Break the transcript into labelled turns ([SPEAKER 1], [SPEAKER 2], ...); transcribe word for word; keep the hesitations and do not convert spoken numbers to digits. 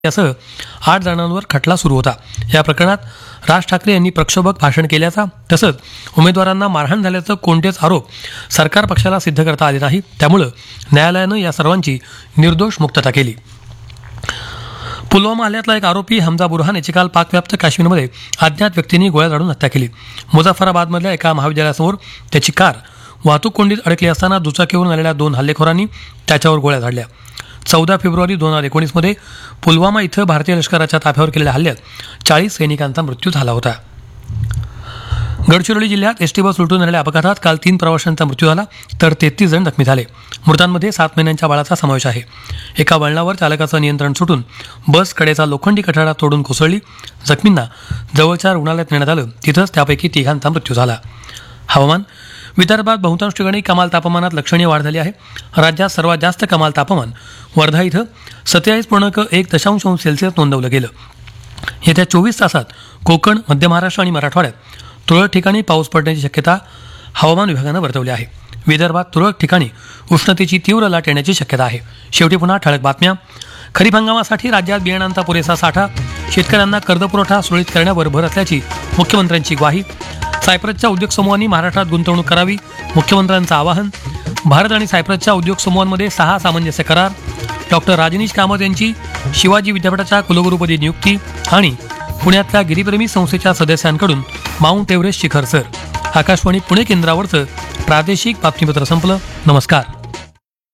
[SPEAKER 1] यासह आठ जणांवर खटला सुरू होता। या प्रकरणात राज ठाकरे यांनी प्रक्षोभक भाषण केल्याचा तसंच उमेदवारांना मारहाण झाल्याचं कोणतेच आरोप सरकार पक्षाला सिद्ध करता आले नाही। त्यामुळे न्यायालयानं या सर्वांची निर्दोष मुक्तता केली। पुलवामा हल्ल्यातला एक आरोपी हमजा बुरहान याची काल पाकव्याप्त काश्मीरमध्ये अज्ञात व्यक्तींनी गोळ्या झाडून हत्या केली। मुझफ्फराबादमधल्या एका महाविद्यालयासमोर त्याची कार वाहतूक कोंडीत अडकली असताना दुचाकीवरून आलेल्या दोन हल्लेखोरांनी त्याच्यावर गोळ्या झाडल्या। चौदा फेब्रुवारी दोन हजार एकोणीसमध्ये पुलवामा इथं भारतीय लष्कराच्या ताफ्यावर केलेल्या हल्ल्यात चाळीस सैनिकांचा मृत्यू झाला होता। गडचिरोली जिल्ह्यात एसटी बस उलटून झालेल्या अपघातात काल तीन प्रवाशांचा मृत्यू झाला तर तेहतीस जण जखमी झाले। मृतांमध्ये सात महिन्यांच्या बाळाचा समावेश आहे। एका वळणावर चालकाचं नियंत्रण सुटून बस कडेचा लोखंडी कठाडा तोडून कोसळली। जखमींना जवळच्या रुग्णालयात नेण्यात आलं, तिथंच त्यापैकी तिघांचा मृत्यू झाला। हवामान विदर्भात बहुतांश ठिकाणी कमाल तापमानात लक्षणीय वाढ झाली आहे। राज्यात सर्वात जास्त कमाल तापमान वर्धा इथं सत्तेचाळीस पूर्णांक एक दशांश अंश सेल्सिअस नोंदवलं गेलं। येत्या चोवीस तासात कोकण, मध्य महाराष्ट्र आणि मराठवाड्यात तुरळक ठिकाणी पाऊस पडण्याची शक्यता हवामान विभागानं वर्तवली आहे। विदर्भात तुरळक ठिकाणी उष्णतेची तीव्र लाट येण्याची शक्यता आहे। शेवटी पुन्हा ठळक बातम्या। खरीप हंगामासाठी राज्यात बियाणांचा पुरेसा साठा, शेतकऱ्यांना कर्जपुरवठा सुरळीत करण्यावर भर असल्याची मुख्यमंत्र्यांची ग्वाही। सायप्रसच्या उद्योग समूहांनी महाराष्ट्रात गुंतवणूक करावी, मुख्यमंत्र्यांचं आवाहन। भारत आणि सायप्रसच्या उद्योग समूहांमध्ये सहा सामंजस्य करार। डॉक्टर राजनीश कामत यांची शिवाजी विद्यापीठाच्या कुलगुरूपदी नियुक्ती आणि पुण्यातल्या गिरीप्रेमी संस्थेच्या सदस्यांकडून माउंट एव्हरेस्ट शिखर सर। आकाशवाणी पुणे केंद्रावरचं प्रादेशिक बातमीपत्र संपलं। नमस्कार।